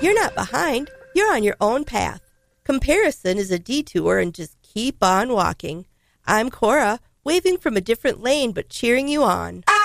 You're not behind. You're on your own path. Comparison is a detour, and just keep on walking. I'm Cora, waving from a different lane but cheering you on.